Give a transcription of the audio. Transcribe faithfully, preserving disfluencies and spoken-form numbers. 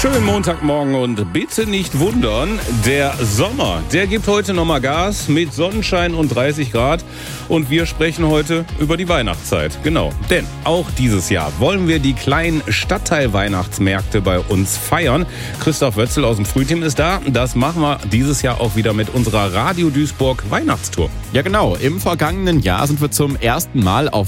Schönen Montagmorgen und bitte nicht wundern, der Sommer, der gibt heute nochmal Gas mit Sonnenschein und dreißig Grad und wir sprechen heute über die Weihnachtszeit. Genau, denn auch dieses Jahr wollen wir die kleinen Stadtteil-Weihnachtsmärkte bei uns feiern. Christoph Wötzel aus dem Frühteam ist da. Das machen wir dieses Jahr auch wieder mit unserer Radio Duisburg Weihnachtstour. Ja genau, im vergangenen Jahr sind wir zum ersten Mal auf